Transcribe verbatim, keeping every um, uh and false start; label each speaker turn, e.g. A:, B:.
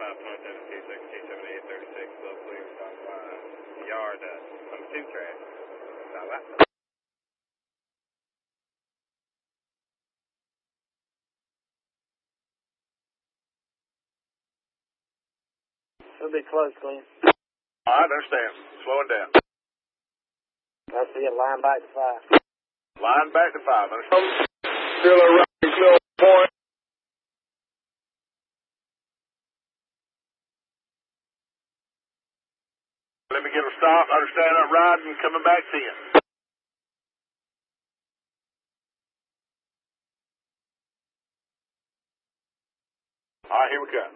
A: South one seven two six two seven eight thirty-six, low clear, stop line, yard, uh, number two track. Stop that.
B: It'll be close, Glenn.
C: I understand. Slow it down.
B: I see it. Line back to five.
C: Line back to five. Understand? Still a right, still point. Let me get a stop. Understand that ride and coming back to you. All right, here we go.